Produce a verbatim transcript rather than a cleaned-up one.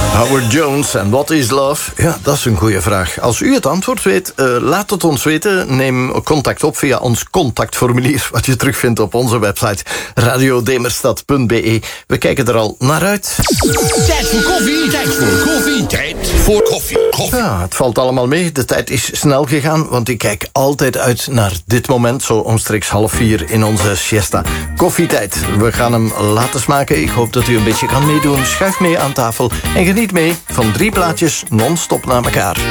Howard Jones en What is Love? Ja, dat is een goede vraag. Als u het antwoord weet, uh, laat het ons weten. Neem contact op via ons contactformulier, wat je terugvindt op onze website radio demerstad punt b e. We kijken er al naar uit. Tijd voor koffie, tijd voor koffie, tijd voor koffie. koffie. Ja, het valt allemaal mee. De tijd is snel gegaan, want ik kijk altijd uit naar dit moment, zo omstreeks half vier in onze siesta. Koffietijd. We gaan hem laten smaken. Ik hoop dat u een beetje kan meedoen. Schuif mee aan tafel en geniet mee van drie plaatjes non-stop na elkaar.